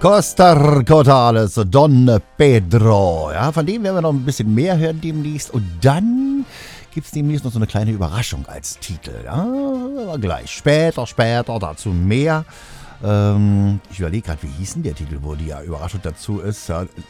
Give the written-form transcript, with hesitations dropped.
Costa Cortales, Don Pedro. Ja, von dem werden wir noch ein bisschen mehr hören demnächst. Und dann gibt es demnächst noch so eine kleine Überraschung als Titel. Ja, aber gleich. Später dazu mehr. Ich überlege gerade, wie hieß denn der Titel, wo die Überraschung dazu ist. Ja,